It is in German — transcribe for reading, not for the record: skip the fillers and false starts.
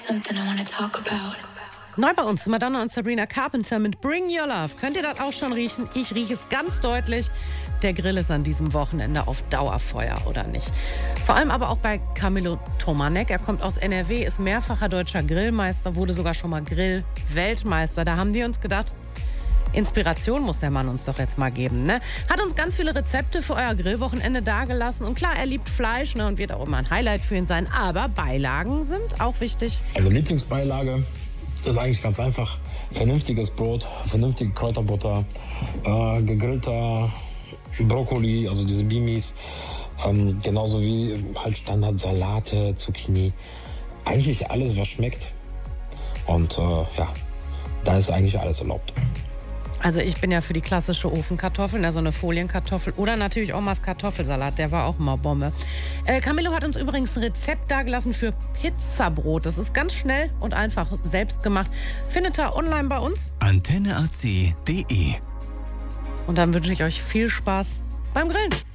something I want to talk about. Neu bei uns, Madonna und Sabrina Carpenter mit Bring Your Love. Könnt ihr das auch schon riechen? Ich rieche es ganz deutlich. Der Grill ist an diesem Wochenende auf Dauerfeuer, oder nicht? Vor allem aber auch bei Camilo Tomanek. Er kommt aus NRW, ist mehrfacher deutscher Grillmeister, wurde sogar schon mal Grill-Weltmeister. Da haben wir uns gedacht, Inspiration muss der Mann uns doch jetzt mal geben, ne? Hat uns ganz viele Rezepte für euer Grillwochenende dagelassen. Und klar, er liebt Fleisch, ne, und wird auch immer ein Highlight für ihn sein. Aber Beilagen sind auch wichtig. Also Lieblingsbeilage ist eigentlich ganz einfach. Vernünftiges Brot, vernünftige Kräuterbutter, gegrillter Brokkoli, also diese Bimis, genauso wie halt Standard Salate, Zucchini. Eigentlich alles, was schmeckt. Und da ist eigentlich alles erlaubt. Also ich bin ja für die klassische Ofenkartoffeln, also eine Folienkartoffel oder natürlich auch mal das Kartoffelsalat, der war auch mal Bombe. Camilo hat uns übrigens ein Rezept dagelassen für Pizzabrot. Das ist ganz schnell und einfach selbst gemacht. Findet ihr online bei uns. AntenneAC.de. Und dann wünsche ich euch viel Spaß beim Grillen.